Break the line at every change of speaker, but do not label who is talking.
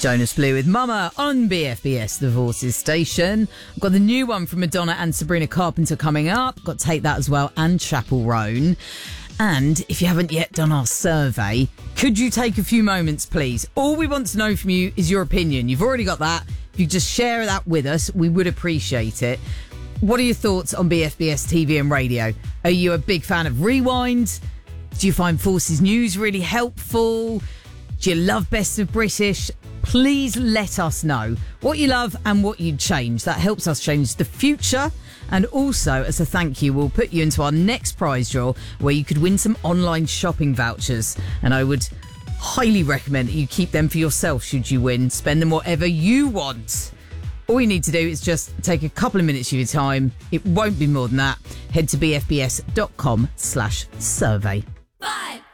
Jonas Blue with Mama on BFBS, the Voices station. I've got the new one from Madonna and Sabrina Carpenter coming up. Got to take that as well, and Chapel Roan. And if you haven't yet done our survey, could you take a few moments, please? All we want to know from you is your opinion. You've already got that. If you just share that with us, we would appreciate it. What are your thoughts on BFBS TV and radio? Are you a big fan of Rewind? Do you find Forces News really helpful? Do you love Best of British? Please let us know what you love and what you'd change. That helps us change the future. And also, as a thank you, we'll put you into our next prize draw where you could win some online shopping vouchers. And I would highly recommend that you keep them for yourself should you win. Spend them whatever you want. All you need to do is just take a couple of minutes of your time. It won't be more than that. Head to bfbs.com/survey.
5